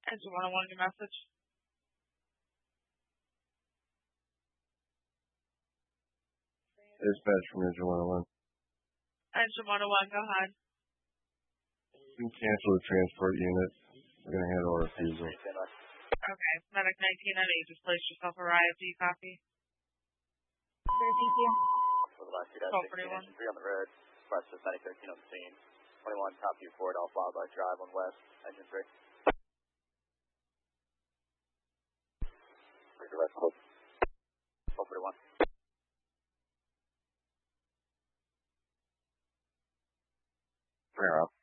Engine 101, your message. Dispatch from Engine 101. Engine 101, go ahead. You can cancel the transport unit. We're going to handle a refusal. Okay. Medic 19 at 8, just place yourself a riot. Do you copy? Sure, thank you. 1241. 3 on the road. Press 9013 on the scene. 21, copy you forward, Alpha by Drive on West, Engine 3. Direct close. 1241. Clear up.